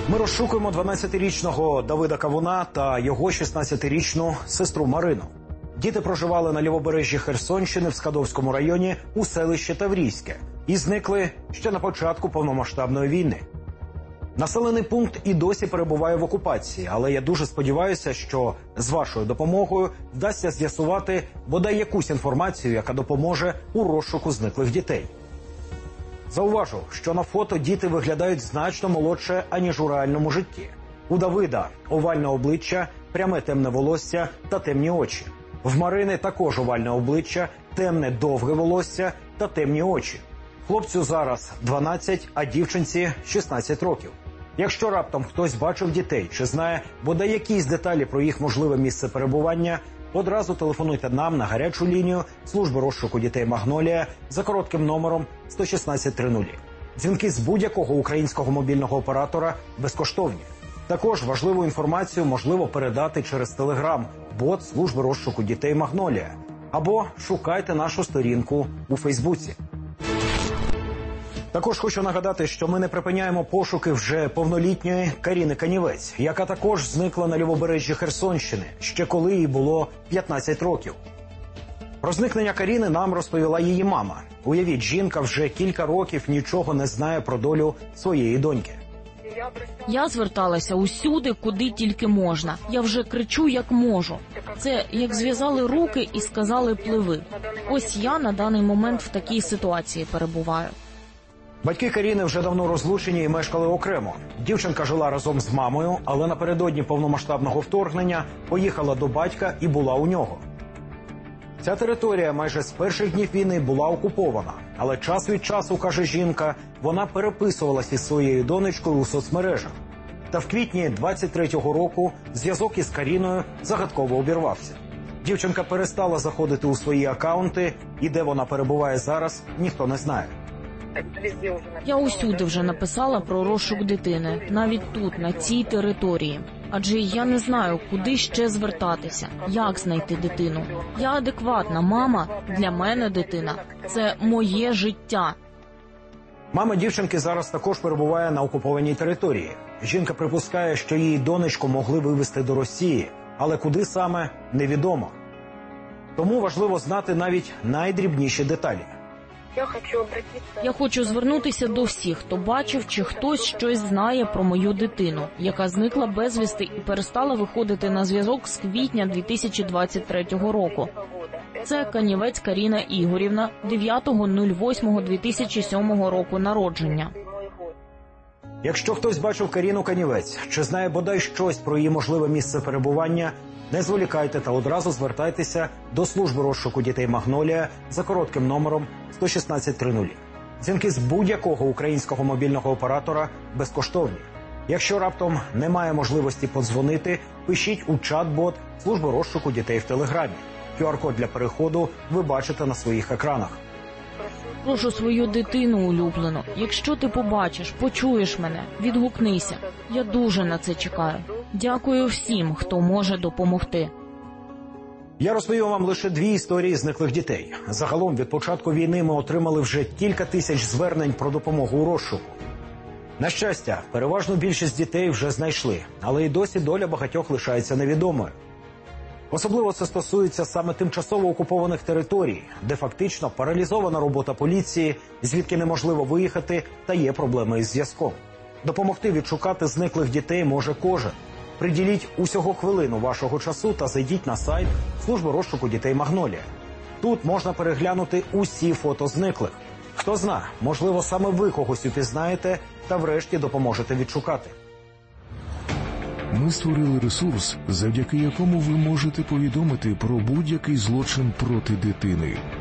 Ми розшукуємо 12-річного Давида Кавуна та його 16-річну сестру Марину. Діти проживали на лівобережжі Херсонщини в Скадовському районі у селищі Таврійське і зникли ще на початку повномасштабної війни. Населений пункт і досі перебуває в окупації, але я дуже сподіваюся, що з вашою допомогою вдасться з'ясувати бодай якусь інформацію, яка допоможе у розшуку зниклих дітей. Зауважу, що на фото діти виглядають значно молодше, аніж у реальному житті. У Давида овальне обличчя, пряме темне волосся та темні очі. В Марини також овальне обличчя, темне довге волосся та темні очі. Хлопцю зараз 12, а дівчинці 16 років. Якщо раптом хтось бачив дітей чи знає бодай якісь деталі про їх можливе місце перебування, одразу телефонуйте нам на гарячу лінію служби розшуку дітей «Магнолія» за коротким номером 11630. Дзвінки з будь-якого українського мобільного оператора безкоштовні. Також важливу інформацію можливо передати через Telegram, бот служби розшуку дітей «Магнолія». Або шукайте нашу сторінку у Фейсбуці. Також хочу нагадати, що ми не припиняємо пошуки вже повнолітньої Каріни Канівець, яка також зникла на лівобережжі Херсонщини, ще коли їй було 15 років. Про зникнення Каріни нам розповіла її мама. Уявіть, жінка вже кілька років нічого не знає про долю своєї доньки. Я зверталася усюди, куди тільки можна. Я вже кричу, як можу. Це як зв'язали руки і сказали «пливи». Ось я на даний момент в такій ситуації перебуваю. Батьки Каріни вже давно розлучені і мешкали окремо. Дівчинка жила разом з мамою, але напередодні повномасштабного вторгнення поїхала до батька і була у нього. Ця територія майже з перших днів війни була окупована, але час від часу, каже жінка, вона переписувалась із своєю донечкою у соцмережах. Та в квітні 23-го року зв'язок із Каріною загадково обірвався. Дівчинка перестала заходити у свої акаунти, і де вона перебуває зараз, ніхто не знає. Я усюди вже написала про розшук дитини, навіть тут, на цій території. Адже я не знаю, куди ще звертатися, як знайти дитину. Я адекватна мама, для мене дитина – це моє життя. Мама дівчинки зараз також перебуває на окупованій території. Жінка припускає, що її донечку могли вивезти до Росії, але куди саме – невідомо. Тому важливо знати навіть найдрібніші деталі. Я хочу звернутися до всіх, хто бачив чи хтось щось знає про мою дитину, яка зникла безвісти і перестала виходити на зв'язок з квітня 2023 року. Це Канівець Каріна Ігорівна, 9.08.2007 року народження. Якщо хтось бачив Каріну Канівець чи знає бодай щось про її можливе місце перебування, не зволікайте та одразу звертайтеся до служби розшуку дітей «Магнолія» за коротким номером 11630. Дзвінки з будь-якого українського мобільного оператора безкоштовні. Якщо раптом немає можливості подзвонити, пишіть у чат-бот служби розшуку дітей в Телеграмі. QR-код для переходу ви бачите на своїх екранах. Прошу свою дитину улюблену. Якщо ти побачиш, почуєш мене, відгукнися. Я дуже на це чекаю. Дякую всім, хто може допомогти. Я розповів вам лише 2 історії зниклих дітей. Загалом від початку війни ми отримали вже кілька тисяч звернень про допомогу у розшуку. На щастя, переважну більшість дітей вже знайшли, але й досі доля багатьох лишається невідомою. Особливо це стосується саме тимчасово окупованих територій, де фактично паралізована робота поліції, звідки неможливо виїхати та є проблеми із зв'язком. Допомогти відшукати зниклих дітей може кожен. Приділіть усього хвилину вашого часу та зайдіть на сайт служби розшуку дітей «Магнолія». Тут можна переглянути усі фото зниклих. Хто зна, можливо, саме ви когось упізнаєте та врешті допоможете відшукати. Ми створили ресурс, завдяки якому ви можете повідомити про будь-який злочин проти дитини.